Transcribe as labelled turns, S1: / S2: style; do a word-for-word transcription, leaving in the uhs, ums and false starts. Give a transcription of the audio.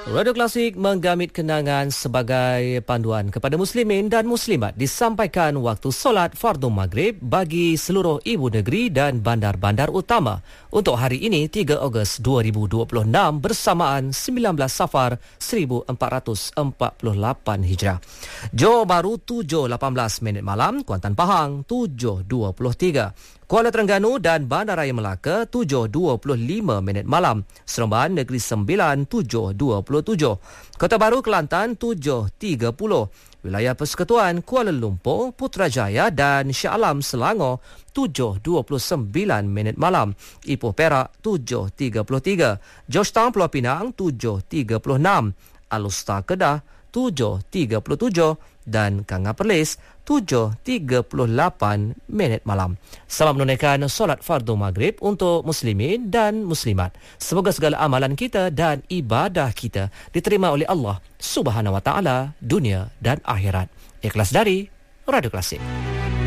S1: Radio Klasik menggamit kenangan sebagai panduan kepada muslimin dan muslimat disampaikan waktu solat fardu maghrib bagi seluruh ibu negeri dan bandar-bandar utama untuk hari ini tiga Ogos dua ribu dua puluh enam bersamaan sembilan belas Safar seribu empat ratus empat puluh lapan Hijrah. Johor Bahru tujuh lapan belas minit malam, Kuantan Pahang tujuh dua puluh tiga. Kuala Terengganu dan Bandaraya Melaka tujuh dua puluh lima minit malam. Seremban Negeri Sembilan tujuh dua puluh tujuh. Kota Baru Kelantan tujuh tiga puluh. Wilayah Persekutuan Kuala Lumpur, Putrajaya dan Shah Alam Selangor tujuh dua puluh sembilan minit malam. Ipoh Perak tujuh tiga puluh tiga. Georgetown Pulau Pinang tujuh tiga puluh enam. Alustar Kedah tujuh tiga puluh tujuh dan Kanga Perlis tujuh tiga puluh lapan minit malam. Salam menunaikan solat fardu maghrib untuk muslimin dan muslimat. Semoga segala amalan kita dan ibadah kita diterima oleh Allah Subhanahu Wa Taala dunia dan akhirat. Ikhlas dari Radio Klasik.